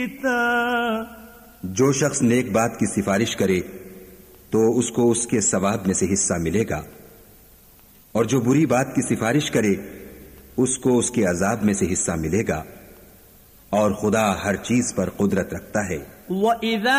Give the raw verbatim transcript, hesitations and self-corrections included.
जो शख्स नेक बात की सिफारिश करे तो उसको उसके सवाब में से हिस्सा मिलेगा, और जो बुरी बात की सिफारिश करे उसको उसके अजाब में से हिस्सा मिलेगा, और खुदा हर चीज पर कुदरत रखता है।